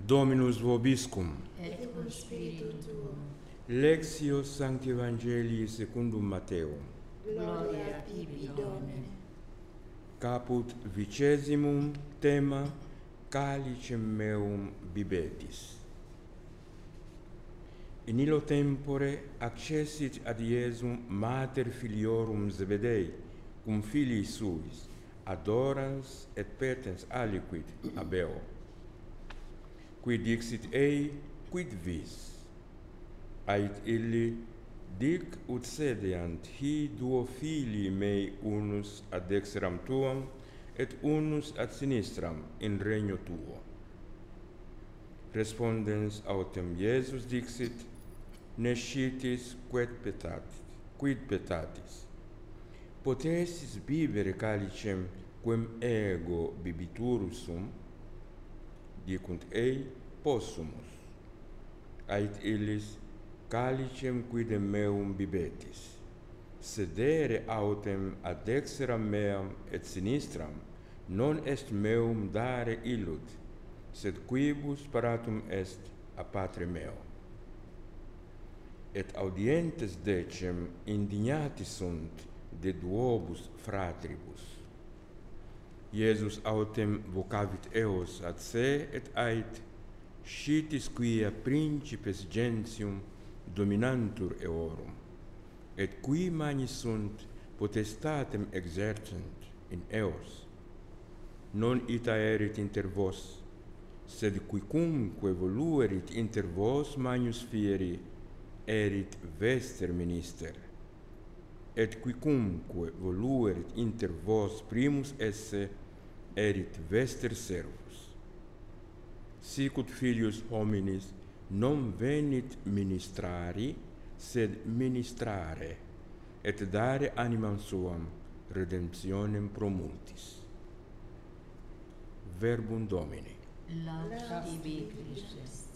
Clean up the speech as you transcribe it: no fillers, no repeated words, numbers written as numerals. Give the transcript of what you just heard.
Dominus vobiscum. Et cum spiritu tuo. Lectio Sancti Evangelii secundum Matteum. Gloria tibi, Domine. Caput vicesimum tema calicem meum bibetis. In illo tempore accessit ad Iesum mater filiorum Zebedei, cum filii suis, adorans et petens aliquid abeo. Qui dixit ei, quid vis? Ait illi, dic ut sedeant hi duo filii mei unus ad dexteram tuam, et unus ad sinistram in regno tuo. Respondens autem Iesus dixit, nescitis quid petatis. Potestis bibere calicem quem ego bibiturus sum? Dicunt ei, possumus. Ait illis, calicem quidem meum bibetis. Sedere autem ad dexteram meam et sinistram, non est meum dare illud, sed quibus paratum est a Patre meo. Et audientes decem indignati sunt de duobus fratribus. Iesus autem vocavit eos ad se et ait, scitis quia principes gentium dominantur eorum, et qui magni sunt potestatem exercent in eos. Non ita erit inter vos, sed quicumque voluerit inter vos magnus fieri, erit vester minister, et quicumque voluerit inter vos primus esse, erit vester servus. Sicut Filius hominis non venit ministrari, sed ministrare, et dare animam suam redemptionem pro multis. Verbum Domini. Laudamus tibi, Christus.